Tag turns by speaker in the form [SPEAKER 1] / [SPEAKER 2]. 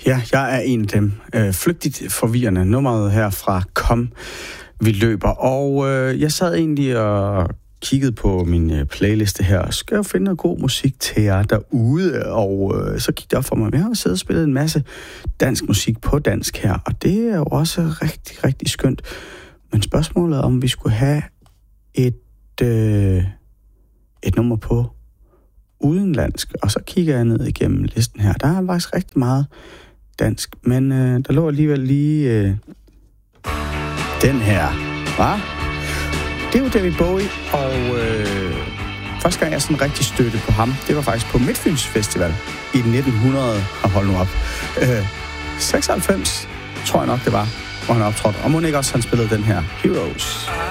[SPEAKER 1] Ja, jeg er en af dem. Flygtigt forvirrende. Nummeret her fra Kom, vi løber. Og jeg sad egentlig og kiggede på min playliste her. Skal jeg finde noget god musik til jer derude? Og så gik det op for mig. Jeg har siddet og spillet en masse dansk musik på dansk her. Og det er jo også rigtig, rigtig skønt. Men spørgsmålet er, om vi skulle have et nummer på udenlandsk. Og så kigger jeg ned igennem listen her. Der er faktisk rigtig meget dansk, men der lå alligevel lige den her. Hva? Det er jo David Bowie, og første gang jeg sådan rigtig stødte på ham, det var faktisk på Midtfyns Festival i 1900, og hold nu op, 96, tror jeg nok det var, hvor han optrådte. Og må ikke også han spillede den her, Heroes.